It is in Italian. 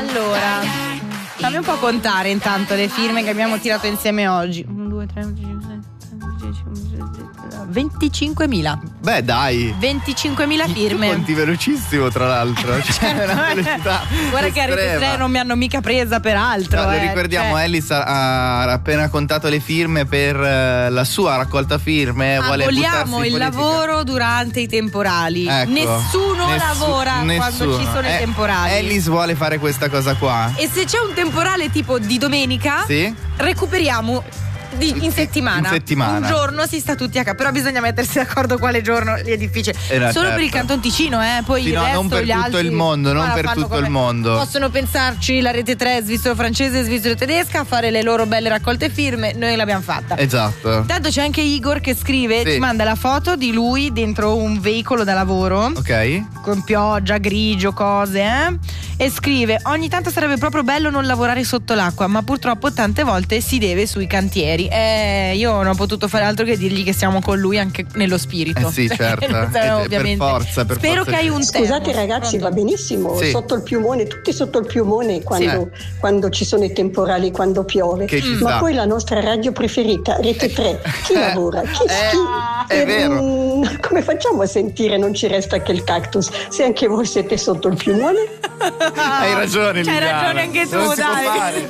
Allora, fammi un po' contare intanto le firme che abbiamo tirato insieme oggi. 1, 2, 3, 25.000. Beh, dai. 25.000 firme. Tu conti velocissimo, tra l'altro. Cioè, una velocità guarda che a Rete 3 non mi hanno mica presa peraltro. Lo ricordiamo, Ellis ha appena contato le firme per la sua raccolta firme. Aboliamo il lavoro durante i temporali. Ecco, nessuno lavora quando ci sono i temporali. Ellis vuole fare questa cosa qua. E se c'è un temporale tipo di domenica, sì? Recuperiamo in settimana. Un giorno si sta tutti a casa, però bisogna mettersi d'accordo quale giorno, è difficile. Solo certo. Per il Canton Ticino, poi sì, il resto, non per gli tutto altri, il mondo, non per tutto il mondo. Possono pensarci la Rete 3 svizzero-francese, svizzero-tedesca a fare le loro belle raccolte firme, noi l'abbiamo fatta. Esatto. Tanto c'è anche Igor che scrive, ci manda la foto di lui dentro un veicolo da lavoro. Ok. Con pioggia, grigio, cose, e scrive: ogni tanto sarebbe proprio bello non lavorare sotto l'acqua, ma purtroppo tante volte si deve sui cantieri. Io non ho potuto fare altro che dirgli che siamo con lui anche nello spirito. Sì, certo. Ovviamente. Per forza. Spero che hai un tempo. Scusate ragazzi, va benissimo. Sì. Sotto il piumone, tutti sotto il piumone quando ci sono i temporali, quando piove. Ma poi la nostra radio preferita, Rete 3, chi lavora? È vero. Come facciamo a sentire Non ci resta che il cactus se anche voi siete sotto il piumone? Hai ragione, C'hai Liliana. ragione anche tu, non dai.